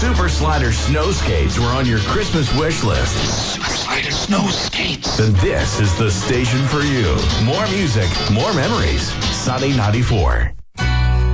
Super Slider snow skates were on your Christmas wish list, Super Slider snow skates. then this is the station for you. More music, more memories. Sunny 94.